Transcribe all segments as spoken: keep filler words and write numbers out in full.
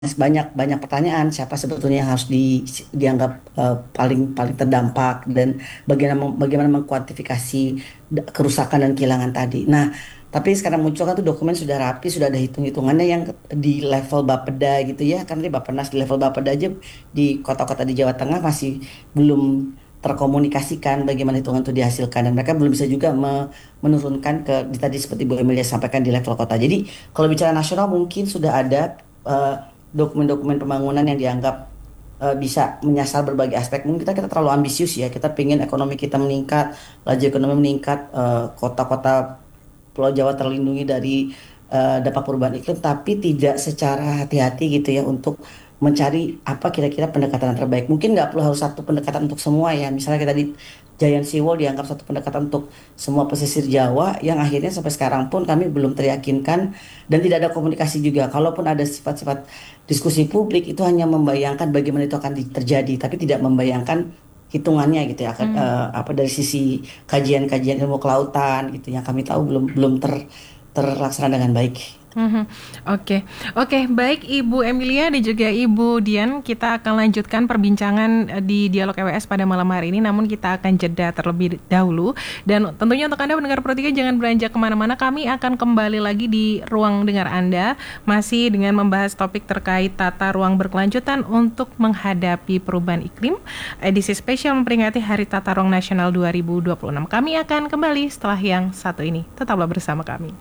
banyak banyak pertanyaan siapa sebetulnya yang harus di, dianggap eh, paling paling terdampak dan bagaimana bagaimana mengkuantifikasi da- kerusakan dan kehilangan tadi. Nah, tapi sekarang muncul kan tuh dokumen sudah rapi, sudah ada hitung-hitungannya yang di level Bapeda gitu ya. Kan di Bappenas di level Bapeda aja di kota-kota di Jawa Tengah masih belum terkomunikasikan bagaimana hitungan itu dihasilkan dan mereka belum bisa juga me- menurunkan ke di tadi seperti Bu Emilia sampaikan di level kota. Jadi kalau bicara nasional mungkin sudah ada eh, dokumen-dokumen pembangunan yang dianggap eh, bisa menyasar berbagai aspek. Mungkin kita kita terlalu ambisius ya. Kita pengen ekonomi kita meningkat, laju ekonomi meningkat, eh, kota-kota Pulau Jawa terlindungi dari eh, dampak perubahan iklim, tapi tidak secara hati-hati gitu ya untuk mencari apa kira-kira pendekatan yang terbaik. Mungkin nggak perlu harus satu pendekatan untuk semua ya. Misalnya kita di Giant Seawall dianggap satu pendekatan untuk semua pesisir Jawa yang akhirnya sampai sekarang pun kami belum teryakinkan dan tidak ada komunikasi juga. Kalaupun ada sifat-sifat diskusi publik itu hanya membayangkan bagaimana itu akan di- terjadi, tapi tidak membayangkan hitungannya gitu ya. Akan, Hmm. eh, apa dari sisi kajian-kajian ilmu kelautan gitu yang kami tahu belum belum ter, terlaksana dengan baik. Mhm. Oke, oke, baik Ibu Emilia dan juga Ibu Dian, kita akan lanjutkan perbincangan eh, di Dialog E W S pada malam hari ini, namun kita akan jeda terlebih dahulu. Dan tentunya untuk Anda pendengar Pro tiga jangan beranjak kemana-mana, kami akan kembali lagi di ruang dengar Anda, masih dengan membahas topik terkait tata ruang berkelanjutan untuk menghadapi perubahan iklim, edisi spesial memperingati Hari Tata Ruang Nasional dua ribu dua puluh enam. Kami akan kembali setelah yang satu ini, tetaplah bersama kami.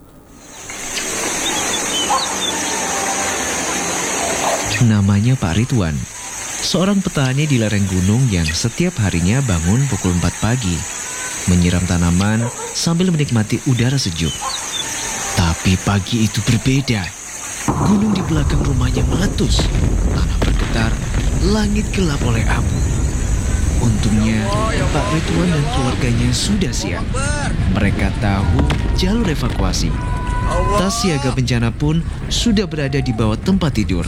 Namanya Pak Ridwan, seorang petani di lereng gunung yang setiap harinya bangun pukul empat pagi, menyiram tanaman sambil menikmati udara sejuk. Tapi pagi itu berbeda. Gunung di belakang rumahnya meletus, tanah bergetar, langit gelap oleh abu. Untungnya, Pak Ridwan dan keluarganya sudah siap. Mereka tahu jalur evakuasi. Tas siaga bencana pun sudah berada di bawah tempat tidur.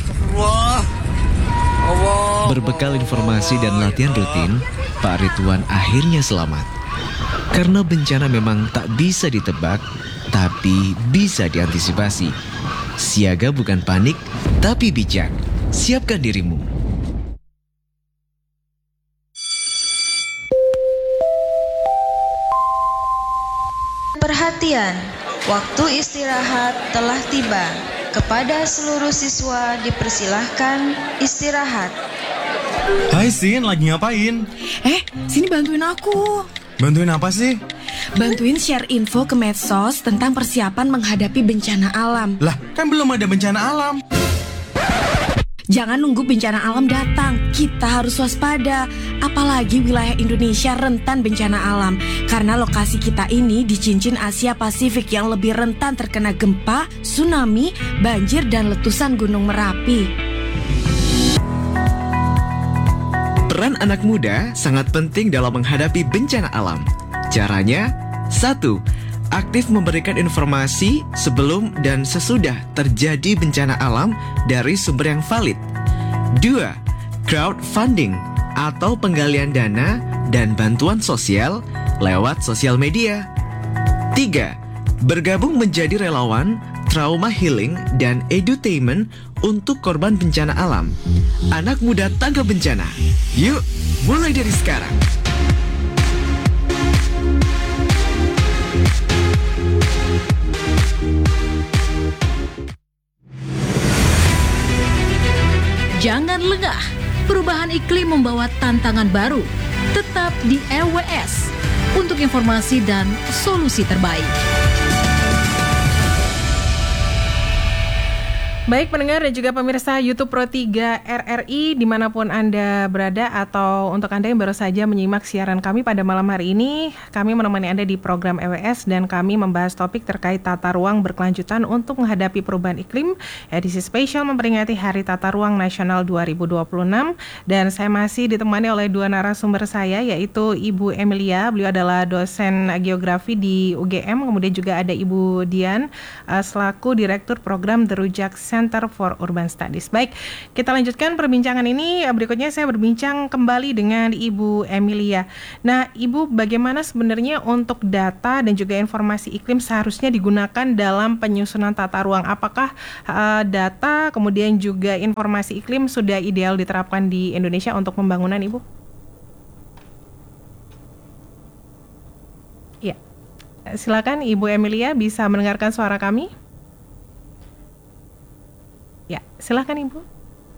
Berbekal informasi dan latihan rutin, Pak Ridwan akhirnya selamat. Karena bencana memang tak bisa ditebak, tapi bisa diantisipasi. Siaga bukan panik, tapi bijak. Siapkan dirimu. Perhatian, waktu istirahat telah tiba. Kepada seluruh siswa dipersilahkan istirahat. Hai Sin, lagi ngapain? Eh, sini bantuin aku. Bantuin apa sih? Bantuin share info ke medsos tentang persiapan menghadapi bencana alam. Lah, kan belum ada bencana alam. Jangan nunggu bencana alam datang. Kita harus waspada. Apalagi wilayah Indonesia rentan bencana alam. Karena lokasi kita ini di cincin Asia Pasifik yang lebih rentan terkena gempa, tsunami, banjir, dan letusan Gunung Merapi. Peran anak muda sangat penting dalam menghadapi bencana alam. Caranya, satu, aktif memberikan informasi sebelum dan sesudah terjadi bencana alam dari sumber yang valid. Dua, crowdfunding atau penggalian dana dan bantuan sosial lewat sosial media. Tiga, bergabung menjadi relawan trauma healing dan edutainment untuk korban bencana alam. Anak muda tanggap bencana. Yuk, mulai dari sekarang. Jangan lengah, perubahan iklim membawa tantangan baru. Tetap di E W S untuk informasi dan solusi terbaik. Baik pendengar dan juga pemirsa YouTube Pro tiga R R I dimanapun Anda berada, atau untuk Anda yang baru saja menyimak siaran kami pada malam hari ini, kami menemani Anda di program E W S dan kami membahas topik terkait tata ruang berkelanjutan untuk menghadapi perubahan iklim, edisi spesial memperingati Hari Tata Ruang Nasional dua ribu dua puluh enam. Dan saya masih ditemani oleh dua narasumber saya, yaitu Ibu Emilia, beliau adalah dosen geografi di U G M, kemudian juga ada Ibu Dian uh, selaku Direktur Program The Rujak Center Center for Urban Studies. Baik, kita lanjutkan perbincangan ini. Berikutnya saya berbincang kembali dengan Ibu Emilia. Nah, Ibu, bagaimana sebenarnya untuk data dan juga informasi iklim seharusnya digunakan dalam penyusunan tata ruang? Apakah uh, data kemudian juga informasi iklim sudah ideal diterapkan di Indonesia untuk pembangunan, Ibu? Ya, silakan Ibu Emilia, bisa mendengarkan suara kami? Ya, silakan Ibu.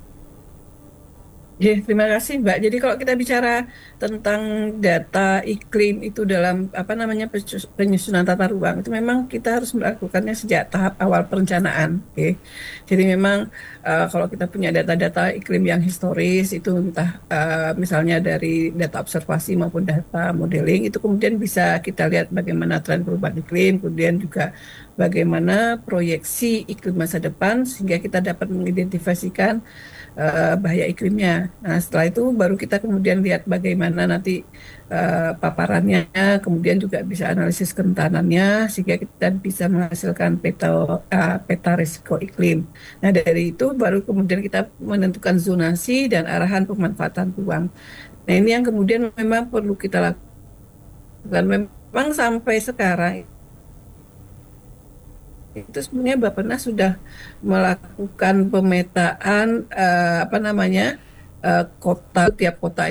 Ya, terima kasih Mbak. Jadi kalau kita bicara tentang data iklim itu dalam apa namanya penyusunan tata ruang, itu memang kita harus melakukannya sejak tahap awal perencanaan. Oke. Jadi memang uh, kalau kita punya data-data iklim yang historis itu entah uh, misalnya dari data observasi maupun data modeling, itu kemudian bisa kita lihat bagaimana tren perubahan iklim, kemudian juga bagaimana proyeksi iklim masa depan sehingga kita dapat mengidentifikasikan Uh, bahaya iklimnya. Nah, setelah itu baru kita kemudian lihat bagaimana nanti uh, paparannya, kemudian juga bisa analisis kerentanannya sehingga kita bisa menghasilkan peta uh, peta risiko iklim. Nah, dari itu baru kemudian kita menentukan zonasi dan arahan pemanfaatan ruang. Nah, ini yang kemudian memang perlu kita lakukan. Memang sampai sekarang itu sebenarnya Bappenas sudah melakukan pemetaan uh, apa namanya uh, kota tiap kota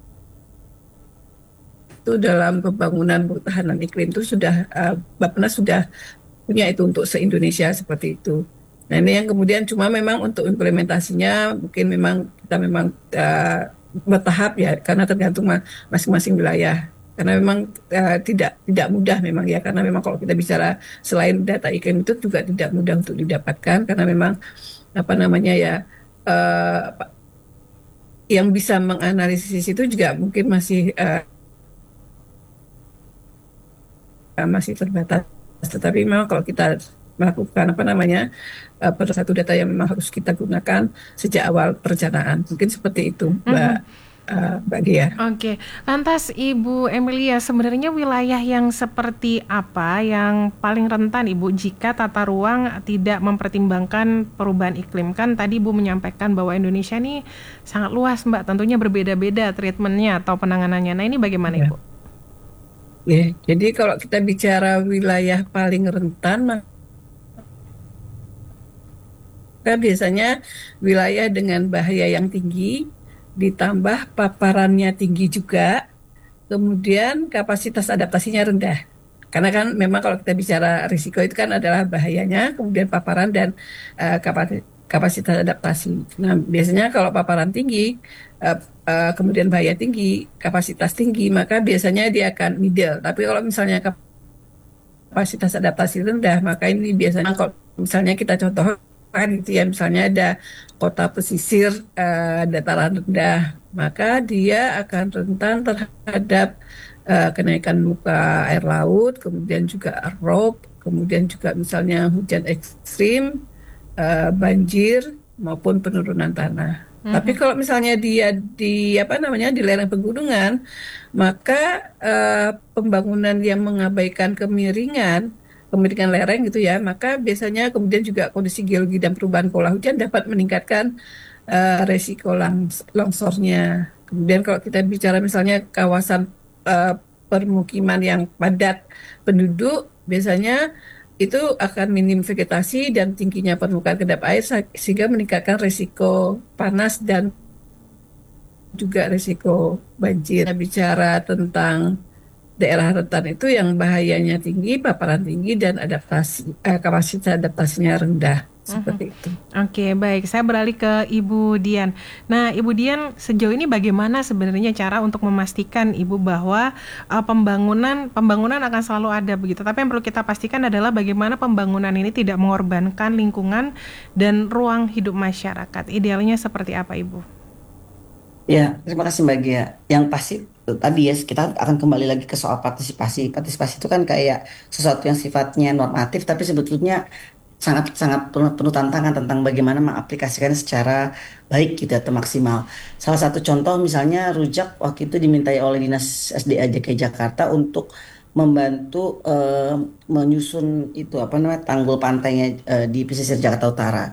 itu dalam pembangunan pertahanan iklim itu sudah uh, Bappenas sudah punya itu untuk se-Indonesia seperti itu. Nah, ini yang kemudian cuma memang untuk implementasinya mungkin memang kita memang uh, bertahap ya karena tergantung masing-masing wilayah. Karena memang uh, tidak tidak mudah memang ya, karena memang kalau kita bicara selain data iklim itu juga tidak mudah untuk didapatkan karena memang apa namanya ya uh, yang bisa menganalisis itu juga mungkin masih uh, masih terbatas. Tetapi memang kalau kita melakukan apa namanya uh, pada satu data yang memang harus kita gunakan sejak awal perencanaan, mungkin seperti itu, Mbak. Mm-hmm. Uh, Mbak Dia. Oke, lantas Ibu Emilia, sebenarnya wilayah yang seperti apa yang paling rentan Ibu jika tata ruang tidak mempertimbangkan perubahan iklim? Kan tadi Ibu menyampaikan bahwa Indonesia ini sangat luas Mbak, tentunya berbeda-beda treatmentnya atau penanganannya. Nah, ini bagaimana ya. Ibu? Ya, jadi kalau kita bicara wilayah paling rentan, maka biasanya wilayah dengan bahaya yang tinggi ditambah paparannya tinggi juga, kemudian kapasitas adaptasinya rendah. Karena kan memang kalau kita bicara risiko itu kan adalah bahayanya, kemudian paparan dan uh, kapasitas adaptasi. Nah, biasanya kalau paparan tinggi, uh, uh, kemudian bahaya tinggi, kapasitas tinggi, maka biasanya dia akan middle. Tapi kalau misalnya kapasitas adaptasi rendah, maka ini biasanya kalau misalnya kita contoh kan gitu ya, misalnya ada kota pesisir uh, dataran rendah, maka dia akan rentan terhadap uh, kenaikan muka air laut, kemudian juga rob, kemudian juga misalnya hujan ekstrim, uh, banjir maupun penurunan tanah. Mm-hmm. Tapi kalau misalnya dia di apa namanya di lereng pegunungan, maka uh, pembangunan yang mengabaikan kemiringan kemiringan lereng gitu ya, maka biasanya kemudian juga kondisi geologi dan perubahan pola hujan dapat meningkatkan uh, resiko langs- longsornya. Kemudian kalau kita bicara misalnya kawasan uh, permukiman yang padat penduduk, biasanya itu akan minim vegetasi dan tingginya permukaan kedap air sehingga meningkatkan resiko panas dan juga resiko banjir. Kita bicara tentang daerah rentan itu yang bahayanya tinggi, paparan tinggi, dan adaptasi eh, kapasitas adaptasinya rendah. Seperti uh-huh. itu. Oke, baik. Saya beralih ke Ibu Dian. Nah, Ibu Dian, sejauh ini bagaimana sebenarnya cara untuk memastikan Ibu bahwa uh, pembangunan pembangunan akan selalu ada begitu. Tapi yang perlu kita pastikan adalah bagaimana pembangunan ini tidak mengorbankan lingkungan dan ruang hidup masyarakat. Idealnya seperti apa, Ibu? Ya, terima kasih Mbak Gia. Yang pasti tadi ya, kita akan kembali lagi ke soal partisipasi. Partisipasi itu kan kayak sesuatu yang sifatnya normatif, tapi sebetulnya sangat sangat penuh, penuh tantangan tentang bagaimana mengaplikasikan secara baik gitu atau maksimal. Salah satu contoh misalnya Rujak waktu itu dimintai oleh Dinas S D A D K I Jakarta untuk membantu uh, menyusun itu apa namanya tanggul pantainya uh, di pesisir Jakarta Utara.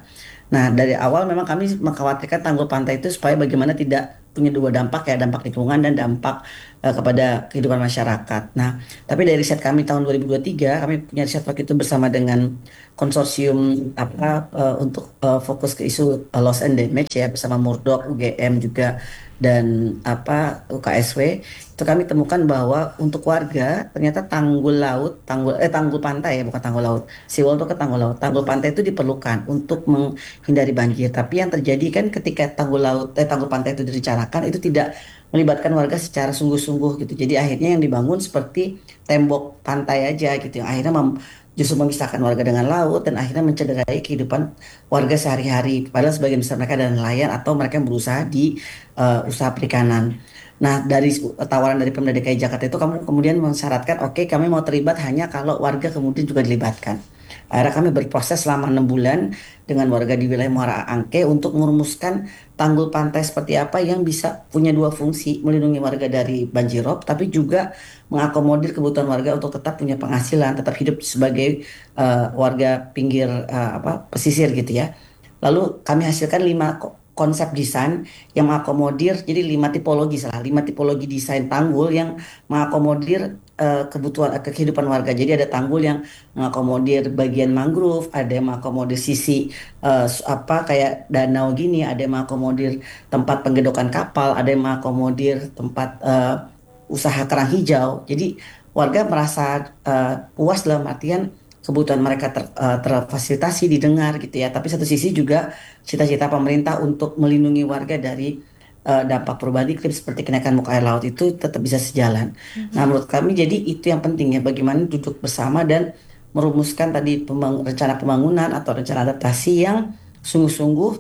Nah, dari awal memang kami mengkhawatirkan tanggul pantai itu supaya bagaimana tidak punya dua dampak ya, dampak lingkungan dan dampak eh, kepada kehidupan masyarakat. Nah, tapi dari riset kami tahun dua ribu dua puluh tiga, kami punya riset waktu itu bersama dengan konsorsium apa eh, untuk eh, fokus ke isu eh, loss and damage ya bersama Murdoch, U G M juga dan apa U K S W. Itu kami temukan bahwa untuk warga ternyata tanggul laut, tanggul eh tanggul pantai ya, bukan tanggul laut. Seawall itu ke tanggul laut. Tanggul pantai itu diperlukan untuk menghindari banjir. Tapi yang terjadi kan ketika tanggul laut, eh, tanggul pantai itu direncanakan itu tidak melibatkan warga secara sungguh-sungguh gitu. Jadi akhirnya yang dibangun seperti tembok pantai aja gitu. Yang akhirnya mem- justru memisahkan warga dengan laut dan akhirnya mencederai kehidupan warga sehari-hari. Padahal sebagian besar mereka adalah nelayan atau mereka yang berusaha di eh, usaha perikanan. Nah, dari tawaran dari Pemda D K I Jakarta itu kamu kemudian mensyaratkan, oke kami mau terlibat hanya kalau warga kemudian juga dilibatkan. Akhirnya kami berproses selama enam bulan dengan warga di wilayah Muara Angke untuk merumuskan tanggul pantai seperti apa yang bisa punya dua fungsi, melindungi warga dari banjirop, tapi juga mengakomodir kebutuhan warga untuk tetap punya penghasilan, tetap hidup sebagai eh, warga pinggir eh, apa pesisir gitu ya. Lalu kami hasilkan lima ko- konsep desain yang mengakomodir, jadi lima tipologi salah, lima tipologi desain tanggul yang mengakomodir eh, kebutuhan eh, kehidupan warga. Jadi ada tanggul yang mengakomodir bagian mangrove, ada yang mengakomodir sisi eh, su- apa kayak danau gini, ada yang mengakomodir tempat penggedokan kapal, ada yang mengakomodir tempat eh, usaha kerang hijau. Jadi warga merasa eh, puas dalam artian kebutuhan mereka ter, eh, terfasilitasi, didengar gitu ya. Tapi satu sisi juga cita-cita pemerintah untuk melindungi warga dari eh, dampak perubahan iklim seperti kenaikan muka air laut itu tetap bisa sejalan. Nah, menurut kami jadi itu yang penting ya, bagaimana duduk bersama dan merumuskan tadi pembang- rencana pembangunan atau rencana adaptasi yang sungguh-sungguh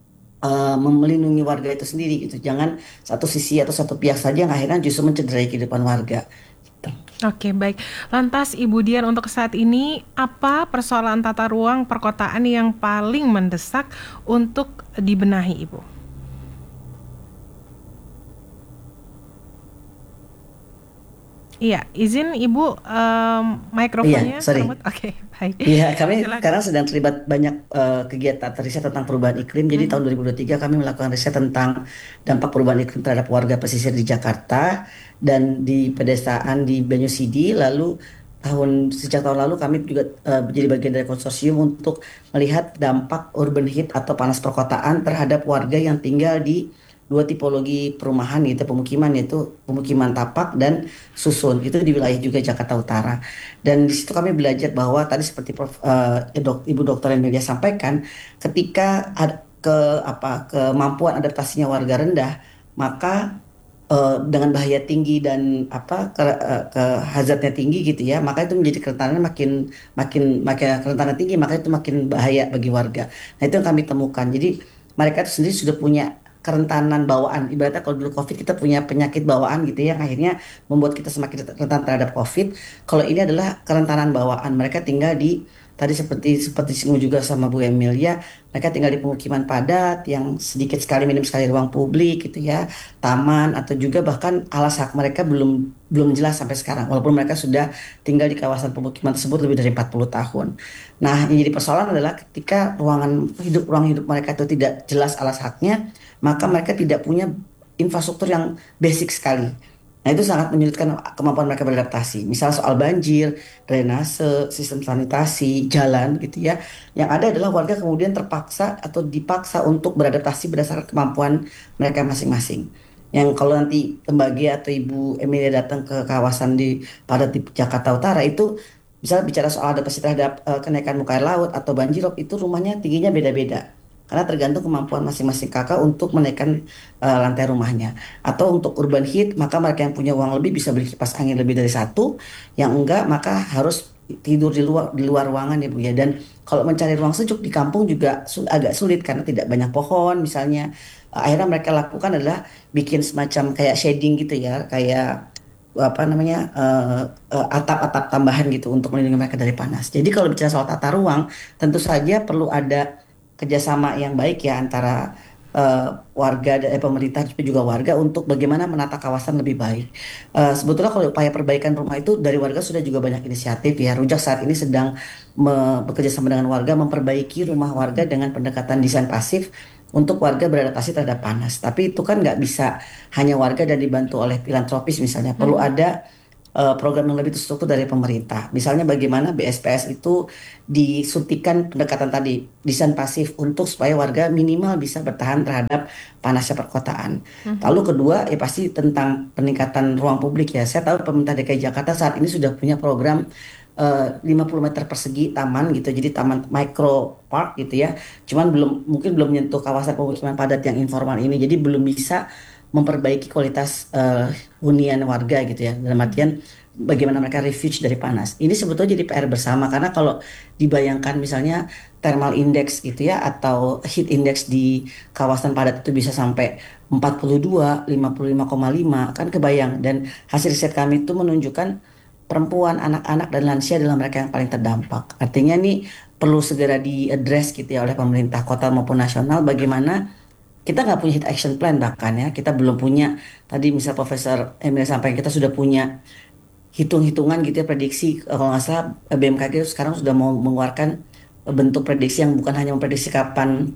eh, melindungi warga itu sendiri gitu. Jangan satu sisi atau satu pihak saja yang akhirnya justru mencederai kehidupan warga. Gitu. Oke, baik. Lantas Ibu Dian, untuk saat ini apa persoalan tata ruang perkotaan yang paling mendesak untuk dibenahi, Ibu? Iya, izin Ibu em, mikrofonnya Iya, sorry. termut. Oke, baik. Iya, kami Silakan. sekarang sedang terlibat banyak eh, kegiatan riset tentang perubahan iklim. Jadi tahun dua ribu dua puluh tiga kami melakukan riset tentang dampak perubahan iklim terhadap warga pesisir di Jakarta dan di pedesaan di Banyu Sidi. Lalu tahun sejak tahun lalu kami juga eh, menjadi bagian dari konsorsium untuk melihat dampak urban heat atau panas perkotaan terhadap warga yang tinggal di dua tipologi perumahan gitu, pemukiman yaitu pemukiman tapak dan susun. Itu di wilayah juga Jakarta Utara. Dan di situ kami belajar bahwa tadi seperti Prof, eh, dok, Ibu Dokter Emilia sampaikan, ketika ada ke apa kemampuan adaptasinya warga rendah, maka eh, dengan bahaya tinggi dan apa ke, eh, ke hazardnya tinggi gitu ya, maka itu menjadi kerentanan makin makin makin kerentanan tinggi, maka itu makin bahaya bagi warga. Nah, itu yang kami temukan. Jadi mereka itu sendiri sudah punya kerentanan bawaan. Ibaratnya kalau dulu COVID kita punya penyakit bawaan gitu ya, yang akhirnya membuat kita semakin rentan terhadap COVID. Kalau ini adalah kerentanan bawaan. Mereka tinggal di tadi seperti seperti disinggung juga sama Bu Emilia, mereka tinggal di pemukiman padat yang sedikit sekali minim sekali ruang publik gitu ya, taman atau juga bahkan alas hak mereka belum belum jelas sampai sekarang. Walaupun mereka sudah tinggal di kawasan pemukiman tersebut lebih dari empat puluh tahun. Nah, yang jadi persoalan adalah ketika ruangan hidup ruang hidup mereka itu tidak jelas alas haknya, maka mereka tidak punya infrastruktur yang basic sekali. Nah, itu sangat menyulitkan kemampuan mereka beradaptasi. Misal soal banjir, drainase, sistem sanitasi, jalan gitu ya. Yang ada adalah warga kemudian terpaksa atau dipaksa untuk beradaptasi berdasarkan kemampuan mereka masing-masing. Yang kalau nanti Tembagi atau Ibu Emilia datang ke kawasan di padat di Jakarta Utara itu misalnya bicara soal adaptasi terhadap eh, kenaikan muka air laut atau banjirop, itu rumahnya tingginya beda-beda. Karena tergantung kemampuan masing-masing kakak untuk menaikkan eh, lantai rumahnya. Atau untuk urban heat, maka mereka yang punya uang lebih bisa beli kipas angin lebih dari satu. Yang enggak, maka harus tidur di luar di luar ruangan ya Bu ya. Dan kalau mencari ruang sejuk di kampung juga sul- agak sulit karena tidak banyak pohon misalnya. Eh, akhirnya mereka lakukan adalah bikin semacam kayak shading gitu ya, kayak apa namanya eh, eh, atap-atap tambahan gitu untuk melindungi mereka dari panas. Jadi kalau bicara soal tata ruang, tentu saja perlu ada kerjasama yang baik ya antara eh, warga dan eh, pemerintah juga warga untuk bagaimana menata kawasan lebih baik. Eh, sebetulnya kalau upaya perbaikan rumah itu dari warga sudah juga banyak inisiatif ya. Rujak saat ini sedang me- bekerja sama dengan warga memperbaiki rumah warga dengan pendekatan desain pasif untuk warga beradaptasi terhadap panas. Tapi itu kan nggak bisa hanya warga dan dibantu oleh filantropis misalnya. Perlu ada eh, program yang lebih terstruktur dari pemerintah. Misalnya bagaimana B S P S itu disuntikan pendekatan tadi desain pasif untuk supaya warga minimal bisa bertahan terhadap panasnya perkotaan. Lalu kedua ya pasti tentang peningkatan ruang publik ya. Saya tahu pemerintah D K I Jakarta saat ini sudah punya program eh, lima puluh meter persegi taman gitu. Jadi taman micro park gitu ya. Cuman belum mungkin belum menyentuh kawasan pemukiman padat yang informal ini. Jadi belum bisa memperbaiki kualitas eh, hunian warga gitu ya. Dalam artian bagaimana mereka refuge dari panas. Ini sebetulnya jadi P R bersama karena kalau dibayangkan misalnya thermal index gitu ya atau heat index di kawasan padat itu bisa sampai empat puluh dua, lima puluh lima koma lima kan kebayang, dan hasil riset kami itu menunjukkan perempuan, anak-anak dan lansia adalah mereka yang paling terdampak. Artinya nih perlu segera di-address gitu ya oleh pemerintah kota maupun nasional bagaimana kita nggak punya heat action plan bahkan ya kita belum punya tadi misal Profesor Emil sampaikan kita sudah punya hitung-hitungan gitu ya prediksi eh, kalau nggak salah eh, B M K G sekarang sudah mau mengeluarkan eh, bentuk prediksi yang bukan hanya memprediksi kapan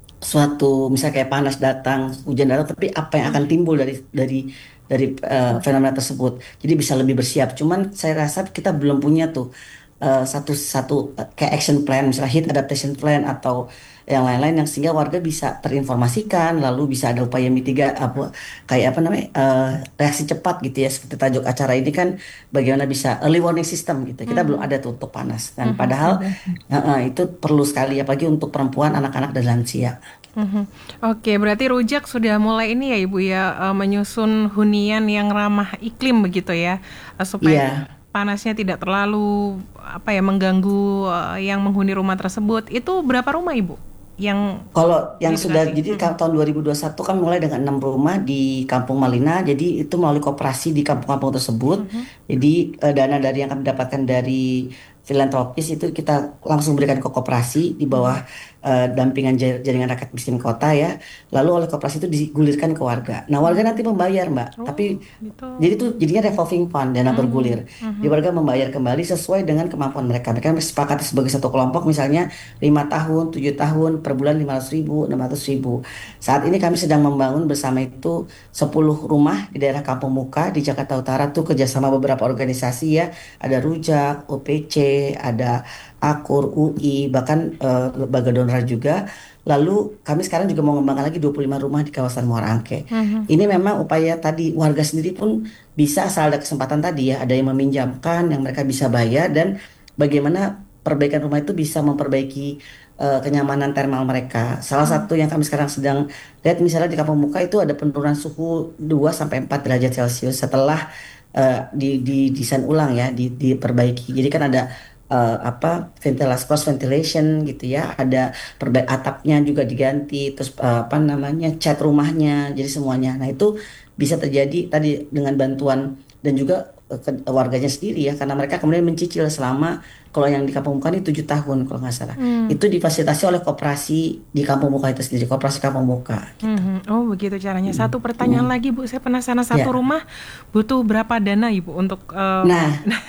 suatu misalnya kayak panas datang, hujan datang, tapi apa yang akan timbul dari dari dari eh, fenomena tersebut. Jadi bisa lebih bersiap. Cuman saya rasa kita belum punya tuh eh, satu satu eh, kayak action plan, misalnya heat adaptation plan atau yang lain-lain yang sehingga warga bisa terinformasikan, lalu bisa ada upaya mitiga apa kayak apa namanya eh, reaksi cepat gitu ya seperti tajuk acara ini kan bagaimana bisa early warning system gitu. Kita belum ada tuh untuk panas. Dan padahal eh, eh, itu perlu sekali apalagi untuk perempuan, anak-anak dan lansia. Mhm. Oke, berarti Rujak sudah mulai ini ya Ibu ya, eh, menyusun hunian yang ramah iklim begitu ya, eh, supaya Iya. panasnya tidak terlalu apa ya mengganggu eh, yang menghuni rumah tersebut. Itu berapa rumah Ibu yang Kalau yang sudah dilintasi? jadi Mhm. ka- tahun dua ribu dua puluh satu kan mulai dengan enam rumah di Kampung Malina. Jadi itu melalui koperasi di kampung-kampung tersebut. Jadi eh, dana dari yang kami dapatkan dari filantropis itu kita langsung berikan ke koperasi di bawah eh, dampingan jar- jaringan rakyat miskin kota ya. Lalu oleh koperasi itu digulirkan ke warga. Nah warga nanti membayar Mbak. Oh, Tapi gitu. jadi itu jadinya revolving fund dana Mhm. bergulir. Jadi warga membayar kembali sesuai dengan kemampuan mereka. Mereka sepakati sebagai satu kelompok misalnya lima tahun, tujuh tahun, per bulan lima ratus ribu, enam ratus ribu. Saat ini kami sedang membangun bersama itu sepuluh rumah di daerah Kampung Muka di Jakarta Utara tuh kerjasama beberapa organisasi ya. Ada Rujak, O P C, ada Akur, U I, bahkan eh, lembaga donor juga. Lalu kami sekarang juga mau mengembangkan lagi dua puluh lima rumah di kawasan Muara Angke. Mhm. Ini memang upaya tadi warga sendiri pun bisa asal ada kesempatan tadi ya, ada yang meminjamkan yang mereka bisa bayar dan bagaimana perbaikan rumah itu bisa memperbaiki eh, kenyamanan termal mereka. Salah satu yang kami sekarang sedang lihat misalnya di Kampung Muka itu ada penurunan suhu dua sampai empat derajat Celcius setelah eh, di, di desain ulang ya, di, diperbaiki. Jadi kan ada eh, apa ventilasi cross ventilation gitu ya, ada perbaik atapnya juga diganti, terus eh, apa namanya cat rumahnya, jadi semuanya. Nah itu bisa terjadi tadi dengan bantuan dan juga eh, ke- warganya sendiri ya, karena mereka kemudian mencicil selama kalau yang di Kampung Muka ini tujuh tahun kalau nggak salah. Hmm. Itu difasilitasi oleh koperasi di Kampung Muka itu sendiri, koperasi Kampung Muka. Mhm. Oh begitu caranya. Satu pertanyaan lagi Bu, saya penasaran Ya. satu rumah butuh berapa dana Ibu untuk eh, Nah,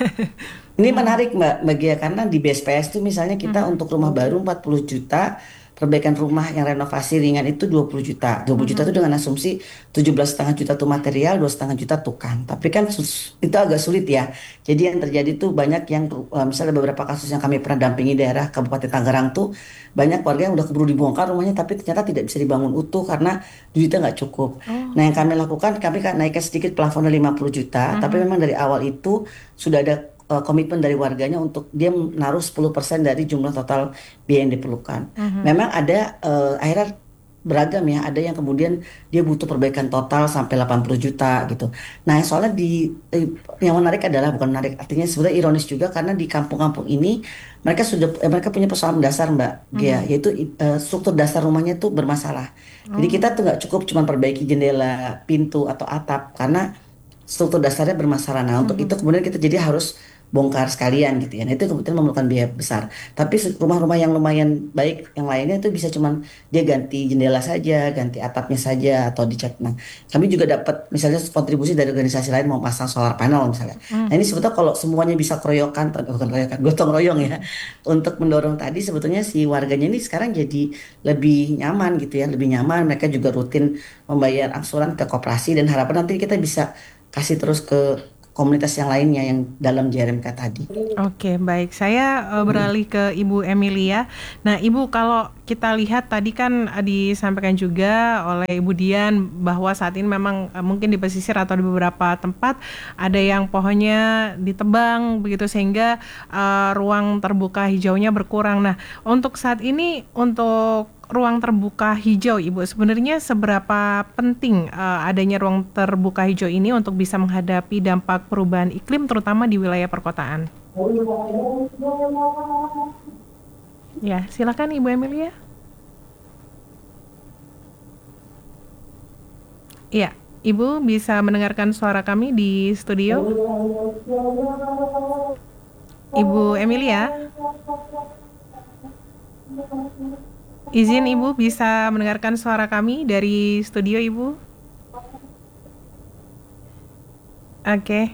ini menarik Mbak Bagia karena di B S P S itu misalnya kita untuk rumah baru empat puluh juta, perbaikan rumah yang renovasi ringan itu dua puluh juta. dua puluh juta itu dengan asumsi tujuh belas setengah juta tuh material, dua setengah juta tukang. Tapi kan sus- itu agak sulit ya. Jadi yang terjadi tuh banyak yang eh, misalnya beberapa kasus yang kami pernah dampingi daerah Kabupaten Tangerang tuh banyak warga yang udah keburu dibongkar rumahnya tapi ternyata tidak bisa dibangun utuh karena duitnya nggak cukup. Nah yang kami lakukan kami kan naikkan sedikit plafonnya lima puluh juta, tapi memang dari awal itu sudah ada eh, komitmen dari warganya untuk dia menaruh sepuluh persen dari jumlah total biaya yang diperlukan. Memang ada eh, akhirnya beragam ya, ada yang kemudian dia butuh perbaikan total sampai delapan puluh juta gitu. Nah, soalnya di eh, yang menarik adalah bukan menarik, artinya sebenarnya ironis juga karena di kampung-kampung ini mereka sudah eh, mereka punya persoalan dasar Mbak, ya, yaitu eh, struktur dasar rumahnya tuh bermasalah. Jadi kita tuh nggak cukup cuma perbaiki jendela, pintu atau atap karena struktur dasarnya bermasalah. Nah, untuk itu kemudian kita jadi harus bongkar sekalian gitu ya. Nah, itu kebetulan memerlukan biaya besar. Tapi se- rumah-rumah yang lumayan baik yang lainnya itu bisa cuman dia ganti jendela saja, ganti atapnya saja atau dicat. Nah, kami juga dapat misalnya kontribusi dari organisasi lain mau pasang solar panel misalnya. Nah, ini sebetulnya kalau semuanya bisa keroyokan, eh, bukan keroyokan, gotong royong ya, untuk mendorong tadi sebetulnya si warganya ini sekarang jadi lebih nyaman gitu ya, lebih nyaman. Mereka juga rutin membayar angsuran ke koperasi dan harapan nanti kita bisa kasih terus ke komunitas yang lainnya yang dalam J R M K tadi. Oke, baik. Saya eh, beralih ke Ibu Emilia. Nah, Ibu, kalau kita lihat tadi kan eh, disampaikan juga oleh Ibu Dian bahwa saat ini memang eh, mungkin di pesisir atau di beberapa tempat ada yang pohonnya ditebang begitu sehingga eh, ruang terbuka hijaunya berkurang. Nah, untuk saat ini untuk ruang terbuka hijau, Ibu, sebenarnya seberapa penting eh, adanya ruang terbuka hijau ini untuk bisa menghadapi dampak perubahan iklim terutama di wilayah perkotaan? Ya, silakan Ibu Emilia. Iya, Ibu bisa mendengarkan suara kami di studio? Ibu Emilia? Izin Ibu bisa mendengarkan suara kami dari studio, Ibu? Oke.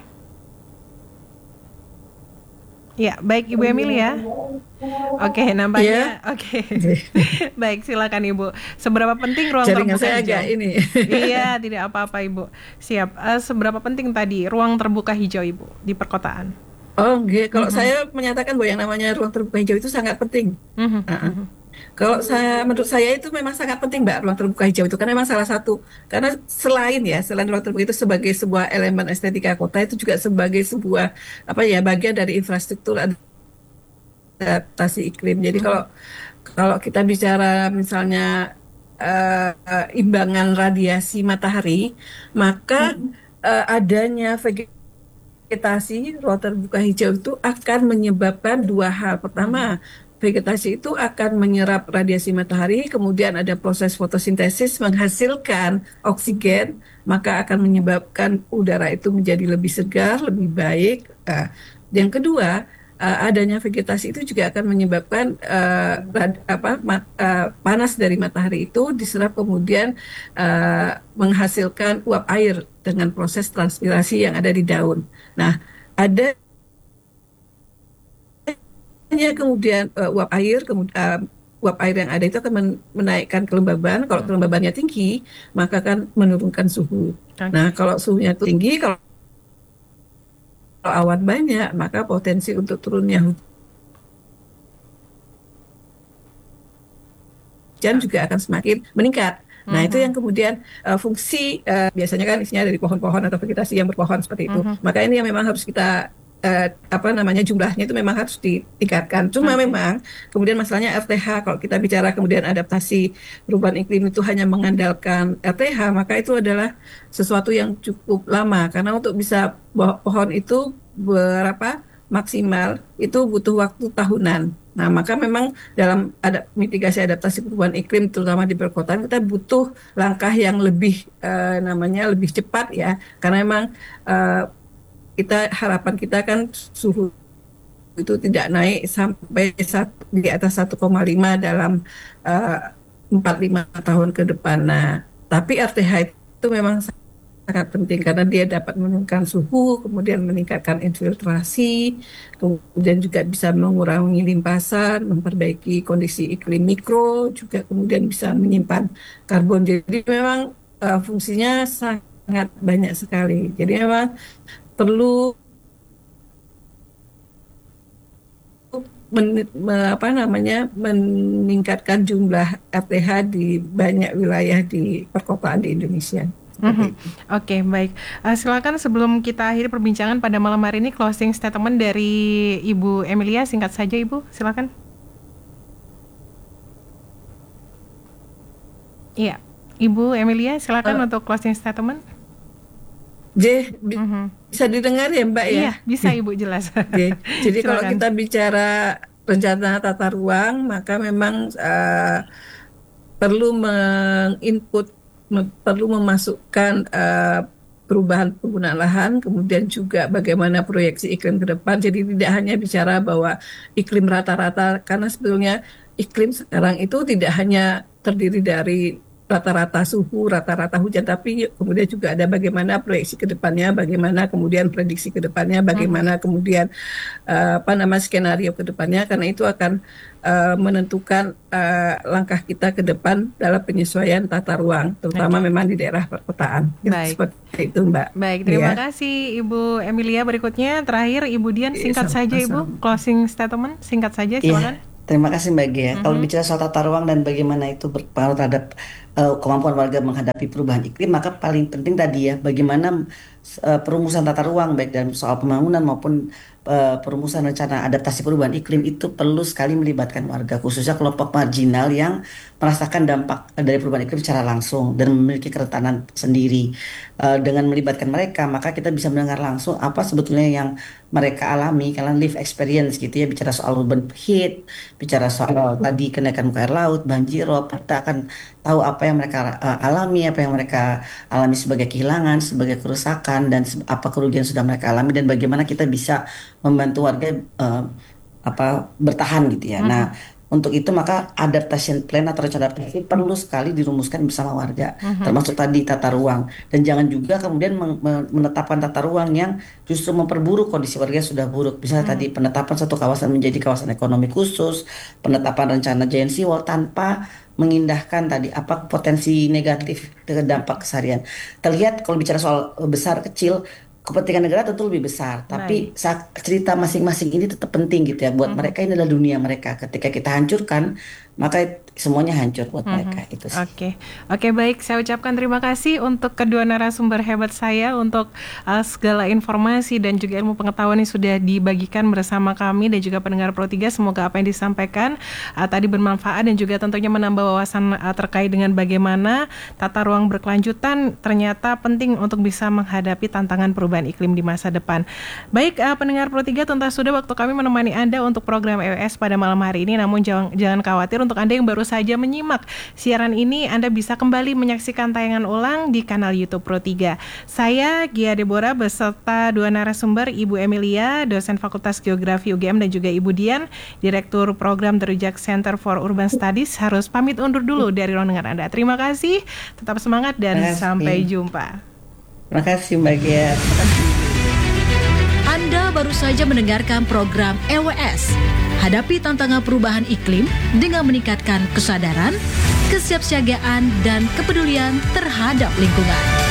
Ya, baik Ibu Emilia. Oke, nampaknya oke. Baik, silakan Ibu. Seberapa penting ruang Jaringan terbuka saya hijau? agak ini. Iya, tidak apa-apa Ibu. Siap. Eh, seberapa penting tadi ruang terbuka hijau, Ibu, di perkotaan? Oh, nggih. Kalau Mhm. saya menyatakan bahwa yang namanya ruang terbuka hijau itu sangat penting. Mhm, Heeh. mhm. Kalau saya, menurut saya itu memang sangat penting, Mbak, ruang terbuka hijau itu karena memang salah satu. Karena selain ya, selain ruang terbuka itu sebagai sebuah elemen estetika kota, itu juga sebagai sebuah apa ya bagian dari infrastruktur adaptasi iklim. Jadi kalau kalau kita bicara misalnya eh, eh, imbangan radiasi matahari, maka eh, adanya vegetasi ruang terbuka hijau itu akan menyebabkan dua hal. Pertama, vegetasi itu akan menyerap radiasi matahari, kemudian ada proses fotosintesis menghasilkan oksigen, maka akan menyebabkan udara itu menjadi lebih segar, lebih baik. Nah, yang kedua, uh, adanya vegetasi itu juga akan menyebabkan uh, rad- apa, ma- uh, panas dari matahari itu diserap kemudian uh, menghasilkan uap air dengan proses transpirasi yang ada di daun. Nah, ada hanya kemudian uh, uap air, kemudian uh, uap air yang ada itu akan men- menaikkan kelembaban. Kalau kelembabannya tinggi, maka akan menurunkan suhu. Oke. Nah, kalau suhunya tinggi, kalau kalau awan banyak, maka potensi untuk turunnya hujan juga akan semakin meningkat. Nah, itu Mhm. yang kemudian uh, fungsi uh, biasanya kan isinya dari pohon-pohon atau vegetasi yang berpohon seperti itu. Mhm. Maka ini yang memang harus kita eh, apa namanya jumlahnya itu memang harus ditingkatkan. Cuma Oke. memang kemudian masalahnya R T H, kalau kita bicara kemudian adaptasi perubahan iklim itu hanya mengandalkan R T H, maka itu adalah sesuatu yang cukup lama karena untuk bisa bo- pohon itu berapa maksimal itu butuh waktu tahunan. Nah, maka memang dalam ada mitigasi adaptasi perubahan iklim terutama di perkotaan kita butuh langkah yang lebih eh, namanya lebih cepat ya, karena memang eh, kita harapan kita kan suhu itu tidak naik sampai satu, di atas satu koma lima dalam uh, empat sampai lima tahun ke depan. Nah, tapi R T H itu memang sangat penting karena dia dapat menurunkan suhu, kemudian meningkatkan infiltrasi, kemudian juga bisa mengurangi limpasan, memperbaiki kondisi iklim mikro, juga kemudian bisa menyimpan karbon. Jadi memang uh, fungsinya sangat banyak sekali. Jadi memang perlu men, me- apa namanya meningkatkan jumlah R T H di banyak wilayah di perkotaan di Indonesia. Seperti Mhm. itu. Oke, baik. Eh, silakan sebelum kita akhiri perbincangan pada malam hari ini closing statement dari Ibu Emilia singkat saja Ibu, silakan. Iya, Ibu Emilia silakan Eh, untuk closing statement. J, bi- Mhm. bisa didengar ya Mbak ya? Iya, bisa Ibu jelas. Oke. Jadi kalau Silakan. kita bicara rencana tata ruang, maka memang eh, perlu menginput, me- perlu memasukkan eh, perubahan penggunaan lahan, kemudian juga bagaimana proyeksi iklim ke depan. Jadi tidak hanya bicara bahwa iklim rata-rata, karena sebetulnya iklim sekarang itu tidak hanya terdiri dari rata-rata suhu, rata-rata hujan, tapi kemudian juga ada bagaimana proyeksi ke depannya, bagaimana kemudian prediksi ke depannya, bagaimana kemudian uh, apa nama skenario ke depannya, karena itu akan uh, menentukan uh, langkah kita ke depan dalam penyesuaian tata ruang, terutama okay. memang di daerah perkotaan. Baik. Seperti itu, Mbak. Baik, terima ya. kasih Ibu Emilia. Berikutnya terakhir Ibu Dian, singkat saja Ibu, closing statement, singkat saja silakan. Yeah. Terima kasih Mbak Gia. Mm-hmm. Kalau bicara soal tata ruang dan bagaimana itu berpengaruh terhadap uh, kemampuan warga menghadapi perubahan iklim, maka paling penting tadi ya bagaimana uh, perumusan tata ruang baik dalam soal pembangunan maupun uh, perumusan rencana adaptasi perubahan iklim itu perlu sekali melibatkan warga, khususnya kelompok marginal yang merasakan dampak dari perubahan iklim secara langsung dan memiliki kerentanan sendiri. Uh, dengan melibatkan mereka, maka kita bisa mendengar langsung apa sebetulnya yang mereka alami, karena live experience gitu ya, bicara soal urban heat, bicara soal tadi kenaikan muka air laut, banjir rob, kita akan tahu apa yang mereka uh, alami, apa yang mereka alami sebagai kehilangan, sebagai kerusakan, dan se- apa kerugian sudah mereka alami, dan bagaimana kita bisa membantu warga uh, apa bertahan gitu ya. Hmm. Nah, untuk itu maka adaptation plan atau rencana adaptasi perlu sekali dirumuskan bersama warga, uh-huh. termasuk tadi tata ruang, dan jangan juga kemudian menetapkan tata ruang yang justru memperburuk kondisi warga yang sudah buruk. Misalnya uh-huh. tadi penetapan satu kawasan menjadi kawasan ekonomi khusus, penetapan rencana giant sea wall tanpa mengindahkan tadi apa potensi negatif ke dampak keseharian. Terlihat kalau bicara soal besar kecil, kepentingan negara tentu lebih besar, tapi saat cerita masing-masing ini tetap penting gitu ya buat mm-hmm. mereka. Ini adalah dunia mereka. Ketika kita hancurkan, maka semuanya hancur buat mm-hmm. mereka. Itu sih. Oke, oke baik. Saya ucapkan terima kasih untuk kedua narasumber hebat saya untuk uh, segala informasi dan juga ilmu pengetahuan yang sudah dibagikan bersama kami dan juga pendengar Pro tiga. Semoga apa yang disampaikan uh, tadi bermanfaat dan juga tentunya menambah wawasan uh, terkait dengan bagaimana tata ruang berkelanjutan ternyata penting untuk bisa menghadapi tantangan perubahan iklim di masa depan. Baik, uh, pendengar Pro tiga, tuntas sudah waktu kami menemani Anda untuk program E W S pada malam hari ini. Namun jangan, jangan khawatir, untuk Anda yang baru saja menyimak siaran ini, Anda bisa kembali menyaksikan tayangan ulang di kanal YouTube Pro tiga. Saya Gia Deborah beserta dua narasumber, Ibu Emilia, dosen Fakultas Geografi U G M, dan juga Ibu Dian, Direktur Program The Rujak Center for Urban Studies, harus pamit undur dulu dari ruang dengar Anda. Terima kasih, tetap semangat dan sampai jumpa. Terima kasih Mbak Gia. Terima kasih. Anda baru saja mendengarkan program E W S. Hadapi tantangan perubahan iklim dengan meningkatkan kesadaran, kesiapsiagaan, dan kepedulian terhadap lingkungan.